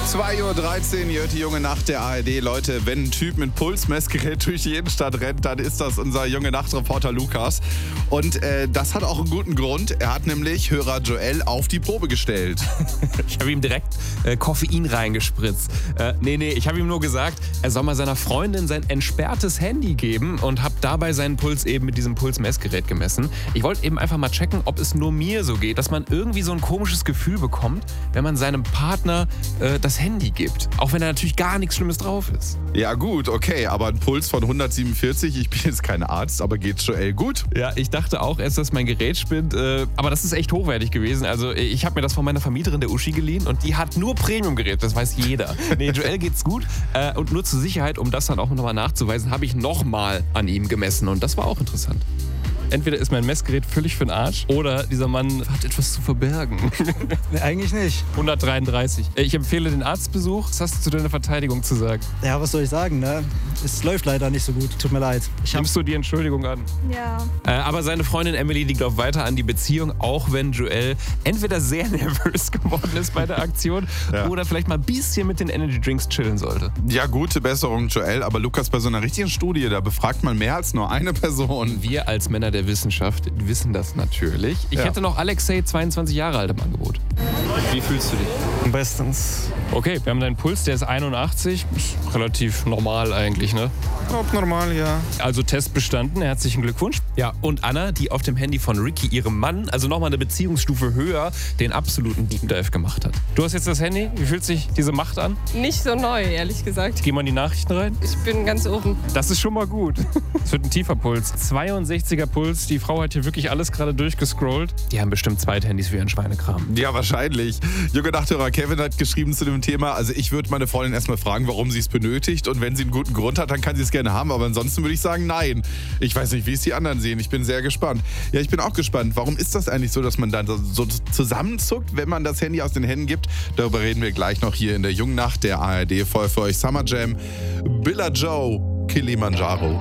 2:13 Uhr, ihr hört die junge Nacht der ARD. Leute, wenn ein Typ mit Pulsmessgerät durch die Innenstadt rennt, dann ist das unser junge Nacht-Reporter Lukas. Und das hat auch einen guten Grund. Er hat nämlich Hörer Joel auf die Probe gestellt. Ich habe ihm direkt Koffein reingespritzt. Ich habe ihm nur gesagt, er soll mal seiner Freundin sein entsperrtes Handy geben und habe dabei seinen Puls eben mit diesem Pulsmessgerät gemessen. Ich wollte eben einfach mal checken, ob es nur mir so geht, dass man irgendwie so ein komisches Gefühl bekommt, wenn man seinem Partner das Handy gibt. Auch wenn da natürlich gar nichts Schlimmes drauf ist. Ja gut, okay, aber ein Puls von 147, ich bin jetzt kein Arzt, aber geht's Joel gut? Ja, ich dachte auch erst, dass mein Gerät spinnt, aber das ist echt hochwertig gewesen. Also ich habe mir das von meiner Vermieterin, der Uschi, geliehen und die hat nur Premium-Gerät, das weiß jeder. Nee, Joel geht's gut und nur zur Sicherheit, um das dann auch nochmal nachzuweisen, habe ich nochmal an ihm gemessen und das war auch interessant. Entweder ist mein Messgerät völlig für den Arsch oder dieser Mann hat etwas zu verbergen. Nee, eigentlich nicht. 133. Ich empfehle den Arztbesuch. Was hast du zu deiner Verteidigung zu sagen? Ja, was soll ich sagen, ne? Es läuft leider nicht so gut. Tut mir leid. Nimmst du die Entschuldigung an? Ja. Aber seine Freundin Emily, die glaubt weiter an die Beziehung, auch wenn Joel entweder sehr nervös geworden ist bei der Aktion oder vielleicht mal ein bisschen mit den Energy Drinks chillen sollte. Ja, gute Besserung, Joel. Aber Lukas, bei so einer richtigen Studie, da befragt man mehr als nur eine Person. Wir als Männer der Wissenschaft wissen das natürlich. Ich hätte noch Alexei, 22 Jahre alt, im Angebot. Wie fühlst du dich? Bestens. Okay, wir haben deinen Puls, der ist 81. Ist relativ normal eigentlich, ne? Normal, ja. Also Test bestanden, herzlichen Glückwunsch. Ja, und Anna, die auf dem Handy von Ricky, ihrem Mann, also nochmal eine Beziehungsstufe höher, den absoluten Deep Dive gemacht hat. Du hast jetzt das Handy, wie fühlt sich diese Macht an? Nicht so neu, ehrlich gesagt. Geh mal in die Nachrichten rein. Ich bin ganz oben. Das ist schon mal gut. Es wird ein tiefer Puls. 62er Puls, die Frau hat hier wirklich alles gerade durchgescrollt. Die haben bestimmt Handys wie ein Schweinekram. Ja, wahrscheinlich. Junge Nachthörer Kevin hat geschrieben zu dem Thema, also ich würde meine Freundin erstmal fragen, warum sie es benötigt und wenn sie einen guten Grund hat, dann kann sie es gerne haben, aber ansonsten würde ich sagen, nein. Ich weiß nicht, wie es die anderen sehen. Ich bin sehr gespannt. Ja, ich bin auch gespannt. Warum ist das eigentlich so, dass man dann so zusammenzuckt, wenn man das Handy aus den Händen gibt? Darüber reden wir gleich noch hier in der jungen Nacht der ARD. Voll für euch Summer Jam. Billa Joe, Kilimanjaro.